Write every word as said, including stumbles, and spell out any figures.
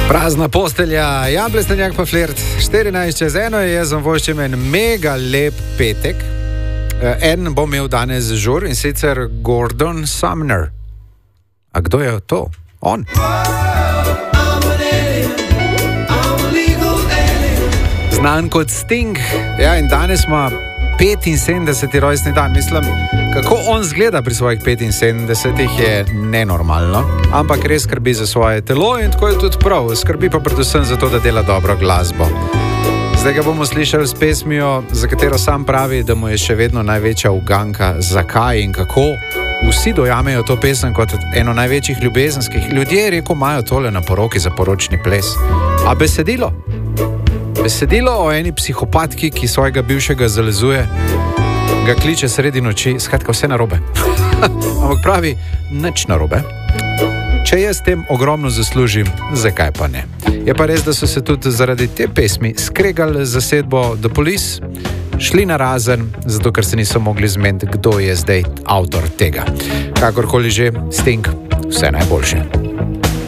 Prazna postelja, Jablestenjak pa flirt, štirinajst čez eno je, jaz vam voščem en mega lep petek. En bo imel danes žur in sicer Gordon Sumner. A kdo je to? On. Znan kot Sting. Ja, in danes ima petinsedemdeseti rojstni dan. Mislim, kako on zgleda pri svojih petinsedemdesetih je nenormalno, ampak res skrbi za svoje telo in tako je tudi prav. Skrbi pa predvsem za to, da dela dobro glasbo. Zdaj ga bomo slišali s pesmijo, za katero sam pravi, da mu je še vedno največja uganka, zakaj in kako. Vsi dojamejo to pesem kot eno največjih ljubezenskih. Ljudje, rekel, imajo tole na poroki za poročni ples. A besedilo? Besedilo o eni psihopatki, ki svojega bivšega zalezuje, ga kliče sredi noči, skratka vse narobe. Ampak pravi, nič narobe. Če jaz tem ogromno zaslužim, zakaj pa ne? Je pa res, da so se tudi zaradi te pesmi skregali z zasedbo The Police, šli na razen, zato ker se niso mogli zmeniti, kdo je zdaj avtor tega. Kakorkoli že, Sting, vse najboljše.